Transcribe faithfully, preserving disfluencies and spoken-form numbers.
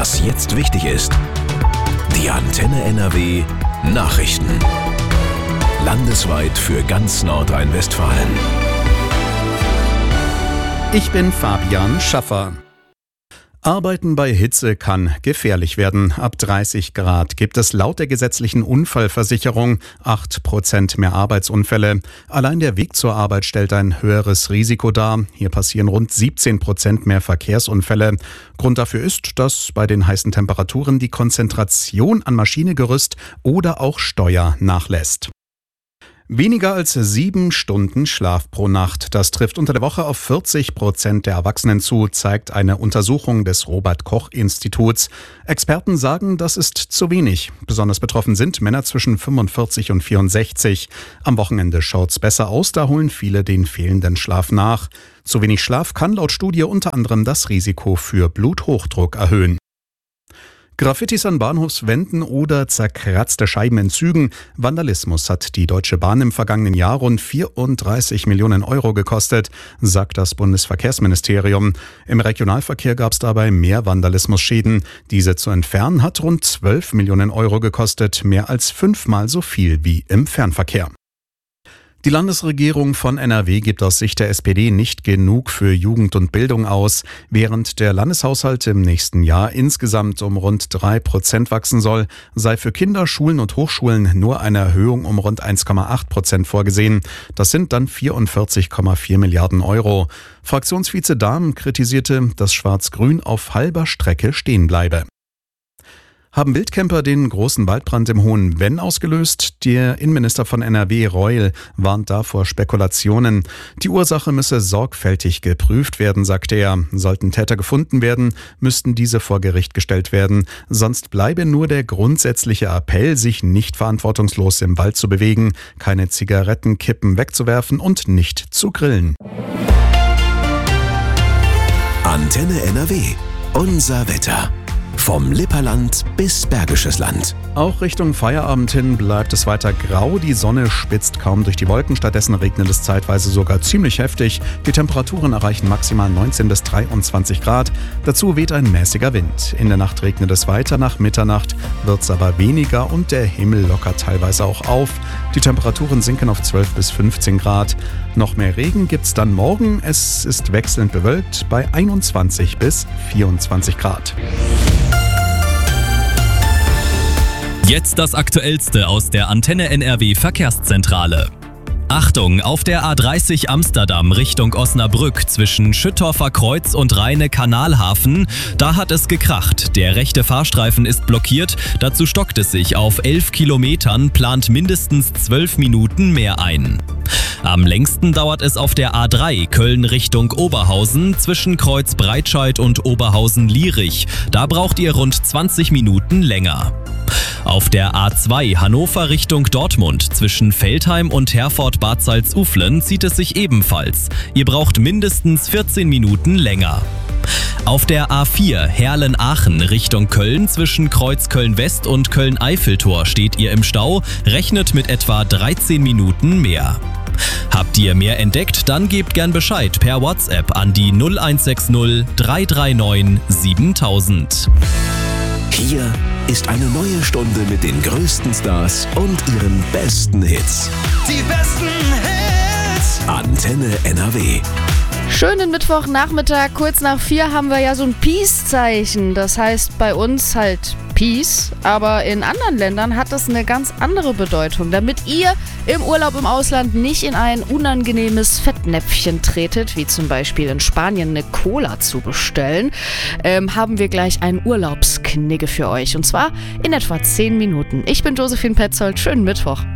Was jetzt wichtig ist. Die Antenne N R W Nachrichten. Landesweit für ganz Nordrhein-Westfalen. Ich bin Fabian Schaffer. Arbeiten bei Hitze kann gefährlich werden. Ab dreißig Grad gibt es laut der gesetzlichen Unfallversicherung acht Prozent mehr Arbeitsunfälle. Allein der Weg zur Arbeit stellt ein höheres Risiko dar. Hier passieren rund siebzehn Prozent mehr Verkehrsunfälle. Grund dafür ist, dass bei den heißen Temperaturen die Konzentration an Maschinegerüst oder auch Steuer nachlässt. Weniger als sieben Stunden Schlaf pro Nacht. Das trifft unter der Woche auf vierzig Prozent der Erwachsenen zu, zeigt eine Untersuchung des Robert-Koch-Instituts. Experten sagen, das ist zu wenig. Besonders betroffen sind Männer zwischen fünfundvierzig und vierundsechzig. Am Wochenende schaut's besser aus, da holen viele den fehlenden Schlaf nach. Zu wenig Schlaf kann laut Studie unter anderem das Risiko für Bluthochdruck erhöhen. Graffitis an Bahnhofswänden oder zerkratzte Scheiben in Zügen. Vandalismus hat die Deutsche Bahn im vergangenen Jahr rund vierunddreißig Millionen Euro gekostet, sagt das Bundesverkehrsministerium. Im Regionalverkehr gab es dabei mehr Vandalismusschäden. Diese zu entfernen hat rund zwölf Millionen Euro gekostet, mehr als fünfmal so viel wie im Fernverkehr. Die Landesregierung von N R W gibt aus Sicht der S P D nicht genug für Jugend und Bildung aus. Während der Landeshaushalt im nächsten Jahr insgesamt um rund drei Prozent wachsen soll, sei für Kinder, Schulen und Hochschulen nur eine Erhöhung um rund eins Komma acht Prozent vorgesehen. Das sind dann vierundvierzig Komma vier Milliarden Euro. Fraktionsvize Dahm kritisierte, dass Schwarz-Grün auf halber Strecke stehen bleibe. Haben Wildcamper den großen Waldbrand im Hohen Venn ausgelöst? Der Innenminister von N R W, Reul, warnt davor Spekulationen. Die Ursache müsse sorgfältig geprüft werden, sagte er. Sollten Täter gefunden werden, müssten diese vor Gericht gestellt werden. Sonst bleibe nur der grundsätzliche Appell, sich nicht verantwortungslos im Wald zu bewegen, keine Zigarettenkippen wegzuwerfen und nicht zu grillen. Antenne N R W. Unser Wetter. Vom Lipperland bis Bergisches Land. Auch Richtung Feierabend hin bleibt es weiter grau. Die Sonne spitzt kaum durch die Wolken. Stattdessen regnet es zeitweise sogar ziemlich heftig. Die Temperaturen erreichen maximal neunzehn bis dreiundzwanzig Grad. Dazu weht ein mäßiger Wind. In der Nacht regnet es weiter. Nach Mitternacht wird es aber weniger und der Himmel lockert teilweise auch auf. Die Temperaturen sinken auf zwölf bis fünfzehn Grad. Noch mehr Regen gibt es dann morgen. Es ist wechselnd bewölkt bei einundzwanzig bis vierundzwanzig Grad. Jetzt das Aktuellste aus der Antenne N R W Verkehrszentrale. Achtung, auf der A dreißig Amsterdam Richtung Osnabrück zwischen Schüttorfer Kreuz und Rheine-Kanalhafen, da hat es gekracht. Der rechte Fahrstreifen ist blockiert, dazu stockt es sich auf elf Kilometern, plant mindestens zwölf Minuten mehr ein. Am längsten dauert es auf der A drei Köln Richtung Oberhausen zwischen Kreuz Breitscheid und Oberhausen-Lierich. Da braucht ihr rund zwanzig Minuten länger. Auf der A zwei Hannover Richtung Dortmund zwischen Veltheim und Herford-Bad Salzuflen zieht es sich ebenfalls. Ihr braucht mindestens vierzehn Minuten länger. Auf der A vier Herlen-Aachen Richtung Köln zwischen Kreuz Köln-West und Köln-Eiffeltor steht ihr im Stau, rechnet mit etwa dreizehn Minuten mehr. Habt ihr mehr entdeckt, dann gebt gern Bescheid per WhatsApp an die null eins sechs null drei drei neun siebentausend. Hier ist eine neue Stunde mit den größten Stars und ihren besten Hits. Die besten Hits. Antenne N R W. Schönen Mittwochnachmittag, kurz nach vier haben wir ja so ein Peace-Zeichen. Das heißt bei uns halt Peace, aber in anderen Ländern hat das eine ganz andere Bedeutung. Damit ihr im Urlaub im Ausland nicht in ein unangenehmes Fettnäpfchen tretet, wie zum Beispiel in Spanien eine Cola zu bestellen, ähm, haben wir gleich einen Urlaubsknigge für euch. Und zwar in etwa zehn Minuten. Ich bin Josephine Petzold, schönen Mittwoch.